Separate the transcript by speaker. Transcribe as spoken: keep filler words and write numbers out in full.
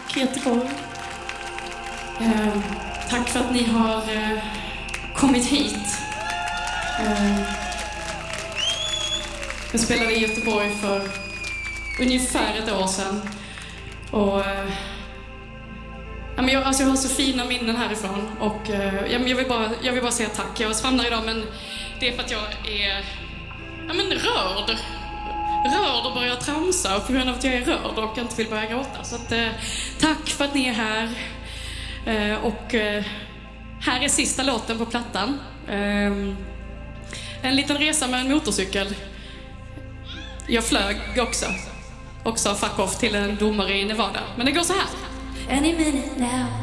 Speaker 1: Tack Göteborg. Eh, tack för att ni har eh, kommit hit. Eh, jag spelade i Göteborg för ungefär ett år sedan. Och eh, ja, men jag, alltså jag har så fina minnen härifrån. Och eh, jag, jag, vill bara, jag vill bara säga tack. Jag svamlar idag, men det är för att jag är ja, men rörd. Rörd och börjar tramsa, och på grund av att jag är rörd och inte vill börja gråta. Så att, eh, tack för att ni är här. Eh, och eh, här är sista låten på plattan. Eh, en liten resa med en motorcykel. Jag flög också. Och sa fuck off till en domare i Nevada. Men det går så här.
Speaker 2: Any minute now.